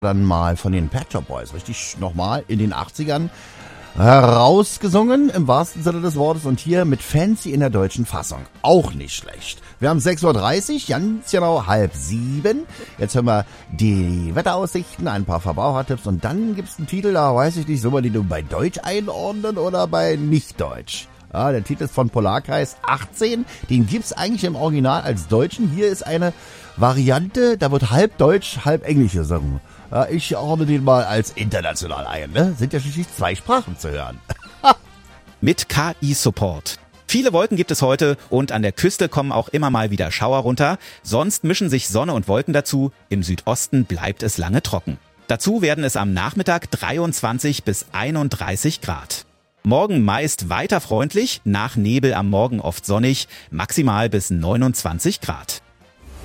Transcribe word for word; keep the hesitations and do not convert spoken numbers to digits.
dann mal von den Pet Shop Boys, richtig nochmal in den achtzigern herausgesungen, im wahrsten Sinne des Wortes, und hier mit Fancy in der deutschen Fassung. Auch nicht schlecht. Wir haben sechs Uhr dreißig, ganz genau halb sieben. Jetzt hören wir die Wetteraussichten, ein paar Verbrauchertipps und dann gibt's einen Titel, da weiß ich nicht, soll man den bei Deutsch einordnen oder bei Nicht-Deutsch? Ja, der Titel ist von Polarkreis achtzehn, den gibt's eigentlich im Original als Deutschen. Hier ist eine Variante, da wird halb Deutsch, halb Englisch gesungen. Ja, ich ordne den mal als international ein, ne? Sind ja schließlich zwei Sprachen zu hören. Mit K I-Support. Viele Wolken gibt es heute und an der Küste kommen auch immer mal wieder Schauer runter. Sonst mischen sich Sonne und Wolken dazu. Im Südosten bleibt es lange trocken. Dazu werden es am Nachmittag dreiundzwanzig bis einunddreißig Grad. Morgen meist weiter freundlich, nach Nebel am Morgen oft sonnig, maximal bis neunundzwanzig Grad.